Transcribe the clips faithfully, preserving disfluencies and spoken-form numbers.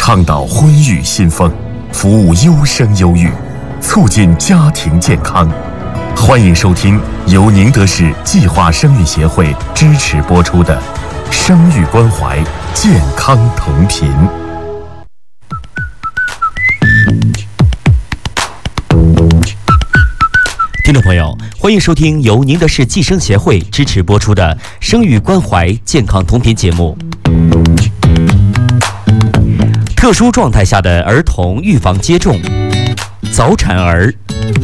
倡导婚育新风，服务优生优育，促进家庭健康。欢迎收听由宁德市计划生育协会支持播出的《生育关怀，健康同频》。 听众朋友，欢迎收听由宁德市计生协会支持播出的《生育关怀，健康同频》节目。特殊状态下的儿童预防接种。早产儿，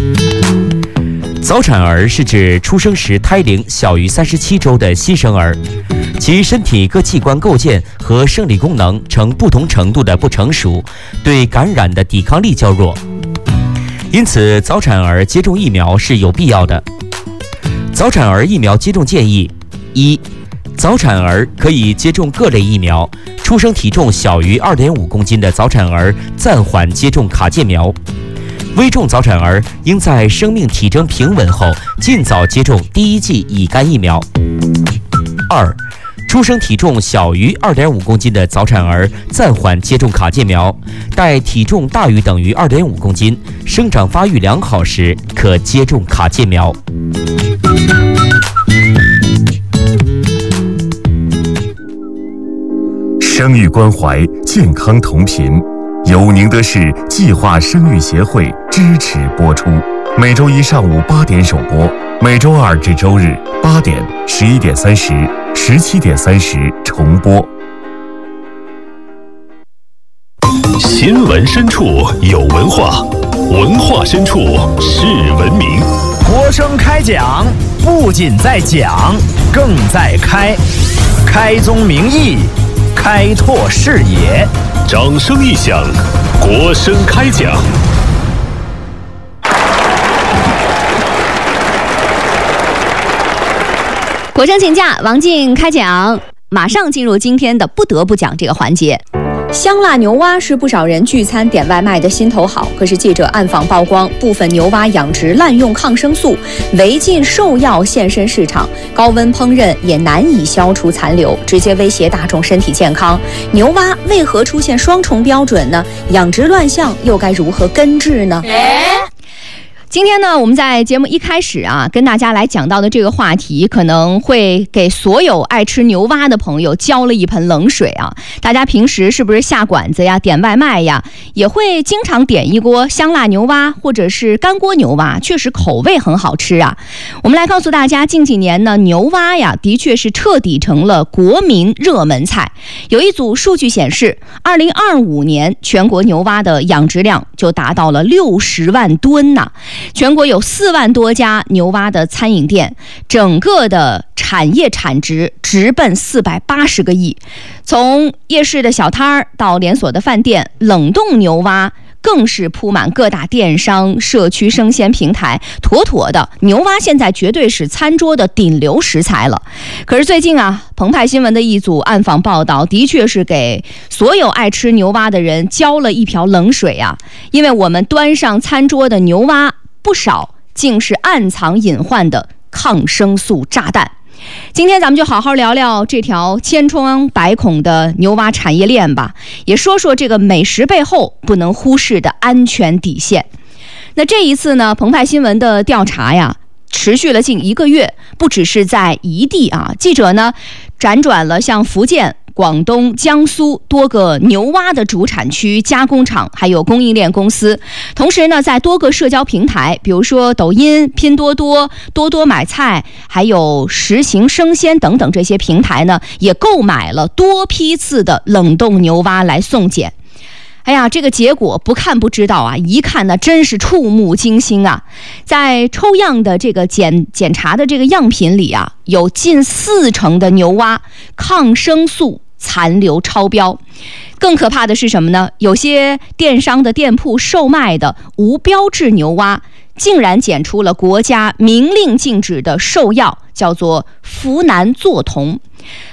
早产儿是指出生时胎龄小于三十七周的新生儿，其身体各器官构建和生理功能呈不同程度的不成熟，对感染的抵抗力较弱。因此，早产儿接种疫苗是有必要的。早产儿疫苗接种建议：一、早产儿可以接种各类疫苗，出生体重小于 二点五公斤的早产儿暂缓接种卡介苗。危重早产儿应在生命体征平稳后尽早接种第一剂乙肝疫苗。二、出生体重小于 二点五公斤的早产儿暂缓接种卡介苗，待体重大于等于 二点五公斤，生长发育良好时可接种卡介苗。 生育关怀，健康同频，由宁德市计划生育协会支持播出。每周一上午八点首播，每周二至周日八点、十一点三十、十七点三十重播。 新闻深处有文化，文化深处是文明。 国声开讲，不仅在讲，更在开，开宗明义，开拓视野。 掌声一响，国声开讲。 国声请假，王静开讲。马上进入今天的不得不讲这个环节。香辣牛蛙是不少人聚餐点外卖的心头好，可是记者暗访曝光，部分牛蛙养殖滥用抗生素、违禁兽药现身市场，高温烹饪也难以消除残留，直接威胁大众身体健康。牛蛙为何出现双重标准呢？养殖乱象又该如何根治呢？今天呢，我们在节目一开始啊，跟大家来讲到的这个话题，可能会给所有爱吃牛蛙的朋友浇了一盆冷水啊。大家平时是不是下馆子呀、点外卖呀，也会经常点一锅香辣牛蛙或者是干锅牛蛙，确实口味很好吃啊。我们来告诉大家，近几年呢，牛蛙呀，的确是彻底成了国民热门菜。有一组数据显示，二零二五年全国牛蛙的养殖量就达到了六十万吨呐、啊。全国有四万多家牛蛙的餐饮店，整个的产业产值直奔四百八十个亿。从夜市的小摊儿到连锁的饭店，冷冻牛蛙更是铺满各大电商、社区生鲜平台，妥妥的牛蛙现在绝对是餐桌的顶流食材了。可是最近啊，澎湃新闻的一组暗访报道，的确是给所有爱吃牛蛙的人浇了一瓢冷水啊！因为我们端上餐桌的牛蛙，不少竟是暗藏隐患的抗生素炸弹。今天咱们就好好聊聊这条千疮百孔的牛蛙产业链吧，也说说这个美食背后不能忽视的安全底线。那这一次呢，澎湃新闻的调查呀，持续了近一个月，不只是在一地啊，记者呢辗转了像福建、广东、江苏多个牛蛙的主产区、加工厂，还有供应链公司。同时呢，在多个社交平台，比如说抖音、拼多多、多多买菜，还有实行生鲜等等这些平台呢，也购买了多批次的冷冻牛蛙来送检。哎呀，这个结果不看不知道啊，一看呢真是触目惊心啊！在抽样的这个检检查的这个样品里啊，有近四成的牛蛙抗生素残留超标。更可怕的是什么呢？有些电商的店铺售卖的无标志牛蛙，竟然检出了国家明令禁止的兽药，叫做呋喃唑酮。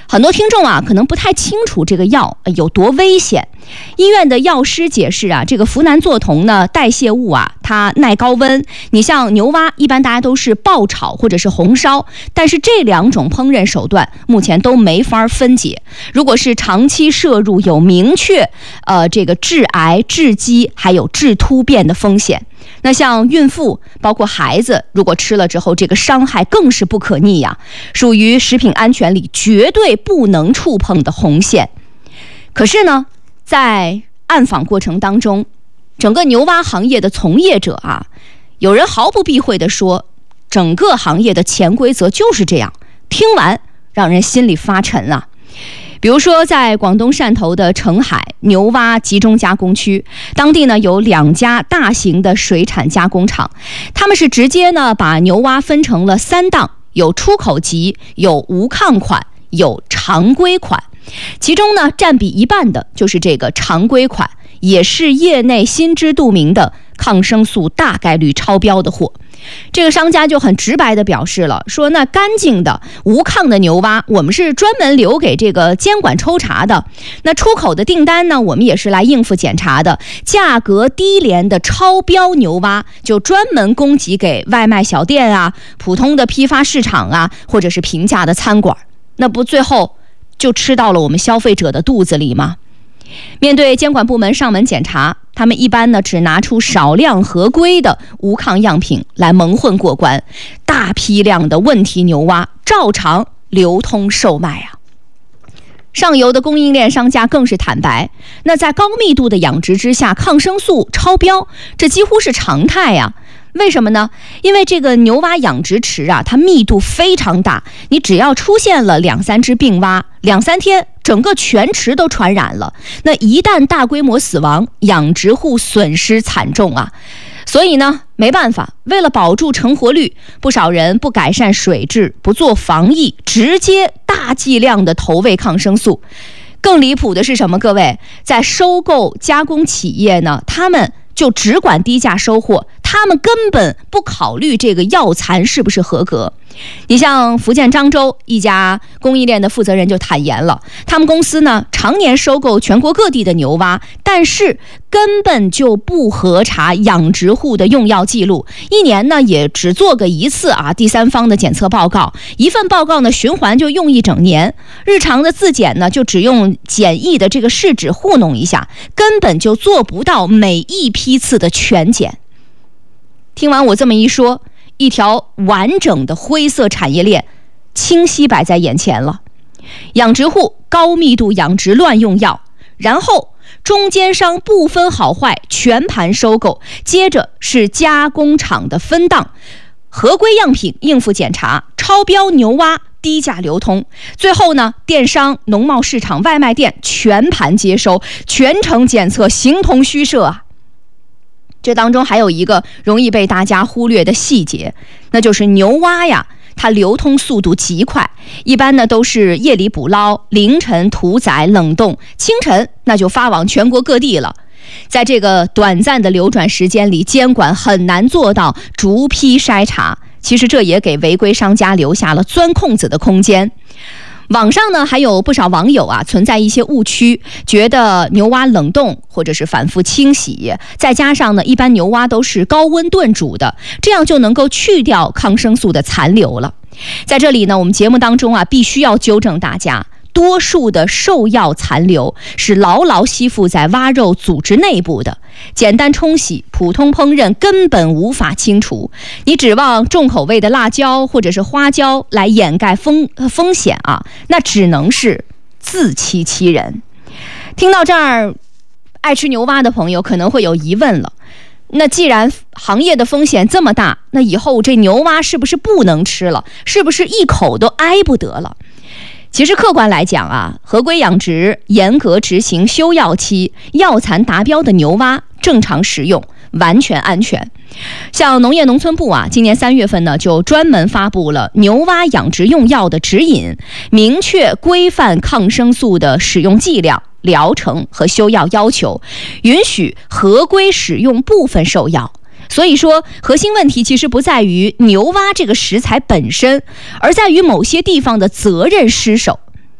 很多听众啊，可能不太清楚这个药有多危险。医院的药师解释啊，这个呋喃唑酮呢，代谢物啊，它耐高温。你像牛蛙，一般大家都是爆炒或者是红烧，但是这两种烹饪手段目前都没法分解。如果是长期摄入，有明确呃这个致癌、致畸还有致突变的风险。那像孕妇，包括孩子，如果吃了之后，这个伤害更是不可逆呀，属于食品安全里绝对不能触碰的红线。可是呢，在暗访过程当中，整个牛蛙行业的从业者啊，有人毫不避讳地说，整个行业的潜规则就是这样。听完让人心里发沉啊。比如说，在广东汕头的澄海牛蛙集中加工区，当地呢有两家大型的水产加工厂，他们是直接呢把牛蛙分成了三档，有出口级，有无抗款，有常规款。其中呢占比一半的就是这个常规款，也是业内心知肚明的抗生素大概率超标的货。这个商家就很直白地表示了，说那干净的无抗的牛蛙，我们是专门留给这个监管抽查的。那出口的订单呢，我们也是来应付检查的。价格低廉的超标牛蛙，就专门供给给外卖小店啊、普通的批发市场啊，或者是平价的餐馆。那不最后就吃到了我们消费者的肚子里吗？面对监管部门上门检查，他们一般呢只拿出少量合规的无抗样品来蒙混过关，大批量的问题牛蛙照常流通售卖啊。上游的供应链商家更是坦白，那在高密度的养殖之下，抗生素超标，这几乎是常态呀。为什么呢？因为这个牛蛙养殖池啊，它密度非常大，你只要出现了两三只病蛙，两三天整个全池都传染了。那一旦大规模死亡，养殖户损失惨重啊。所以呢，没办法，为了保住成活率，不少人不改善水质，不做防疫，直接大剂量的投喂抗生素。更离谱的是什么？各位，在收购加工企业呢，他们就只管低价收货，他们根本不考虑这个药残是不是合格。你像福建漳州一家供应链的负责人就坦言了，他们公司呢常年收购全国各地的牛蛙，但是根本就不核查养殖户的用药记录，一年呢也只做个一次啊第三方的检测报告，一份报告呢循环就用一整年，日常的自检呢就只用简易的这个试纸糊弄一下，根本就做不到每一批次的全检。听完我这么一说，一条完整的灰色产业链清晰摆在眼前了。养殖户高密度养殖乱用药，然后中间商不分好坏全盘收购，接着是加工厂的分档，合规样品应付检查，超标牛蛙低价流通，最后呢电商、农贸市场、外卖店全盘接收，全程检测，形同虚设啊。这当中还有一个容易被大家忽略的细节，那就是牛蛙呀，它流通速度极快，一般呢都是夜里捕捞，凌晨屠宰冷冻，清晨那就发往全国各地了。在这个短暂的流转时间里，监管很难做到逐批筛查，其实这也给违规商家留下了钻空子的空间。网上呢还有不少网友啊存在一些误区，觉得牛蛙冷冻或者是反复清洗，再加上呢一般牛蛙都是高温炖煮的，这样就能够去掉抗生素的残留了。在这里呢，我们节目当中啊必须要纠正大家，多数的兽药残留是牢牢吸附在蛙肉组织内部的，简单冲洗、普通烹饪根本无法清除。你指望重口味的辣椒或者是花椒来掩盖风风险啊，那只能是自欺欺人。听到这儿，爱吃牛蛙的朋友可能会有疑问了，那既然行业的风险这么大，那以后这牛蛙是不是不能吃了？是不是一口都挨不得了？其实客观来讲啊，合规养殖、严格执行休药期、药残达标的牛蛙正常食用，完全安全。像农业农村部啊，今年三月份呢，就专门发布了牛蛙养殖用药的指引，明确规范抗生素的使用剂量、疗程和休药要求，允许合规使用部分兽药。所以说，核心问题其实不在于牛蛙这个食材本身，而在于某些地方的责任失守。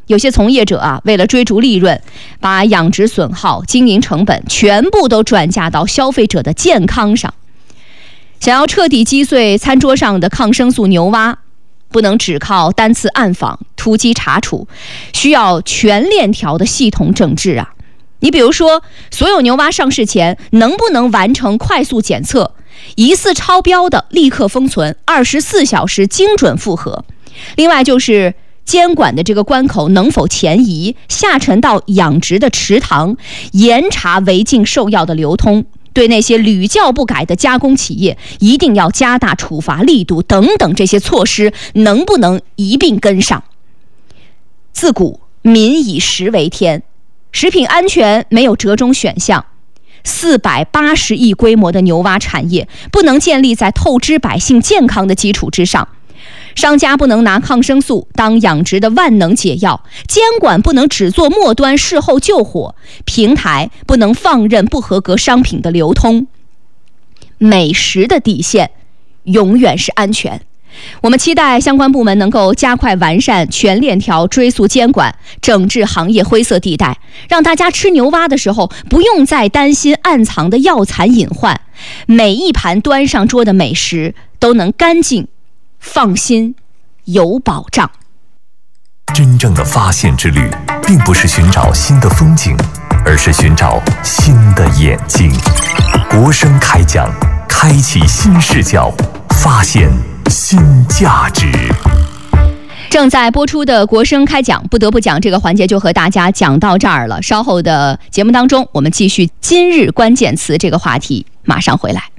有些从业者啊，为了追逐利润，把养殖损耗、经营成本全部都转嫁到消费者的健康上。想要彻底击碎餐桌上的抗生素牛蛙，不能只靠单次暗访、突击查处，需要全链条的系统整治啊。你比如说，所有牛蛙上市前能不能完成快速检测，疑似超标的立刻封存，二十四小时精准复核。另外就是监管的这个关口能否前移，下沉到养殖的池塘，严查违禁兽药的流通。对那些屡教不改的加工企业，一定要加大处罚力度，等等这些措施能不能一并跟上？自古民以食为天，食品安全没有折中选项。四百八十亿规模的牛蛙产业不能建立在透支百姓健康的基础之上。商家不能拿抗生素当养殖的万能解药，监管不能只做末端事后救火，平台不能放任不合格商品的流通。美食的底线永远是安全。我们期待相关部门能够加快完善全链条追溯监管，整治行业灰色地带，让大家吃牛蛙的时候不用再担心暗藏的药残隐患，每一盘端上桌的美食都能干净、放心、有保障。 真正的发现之旅，并不是寻找新的风景，而是寻找新的眼睛。国声开讲，开启新视角，发现新价值。 正在播出的国声开讲，不得不讲这个环节就和大家讲到这儿了。稍后的节目当中，我们继续今日关键词这个话题，马上回来。